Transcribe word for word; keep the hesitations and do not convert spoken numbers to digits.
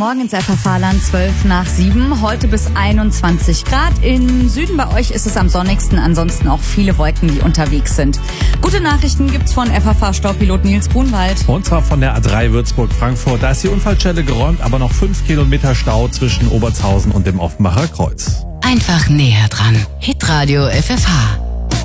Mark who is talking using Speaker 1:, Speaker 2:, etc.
Speaker 1: Morgen ins F F H-Land, zwölf nach sieben. Heute bis einundzwanzig Grad. Im Süden bei euch ist es am sonnigsten, ansonsten auch viele Wolken, die unterwegs sind. Gute Nachrichten gibt's von F F H-Staupilot Nils Brunwald.
Speaker 2: Und zwar von der A drei Würzburg-Frankfurt. Da ist die Unfallstelle geräumt, aber noch fünf Kilometer Stau zwischen Obertshausen und dem Offenbacher Kreuz.
Speaker 3: Einfach näher dran. Hitradio F F H.